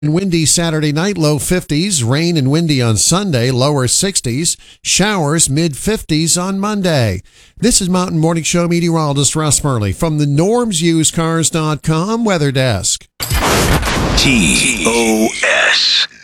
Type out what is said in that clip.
Windy Saturday night, low 50s. Rain and windy on Sunday, lower 60s. Showers, mid 50s on Monday. This is Mountain Morning Show meteorologist Russ Murley from the NormsUsedCars.com weather desk. TOS.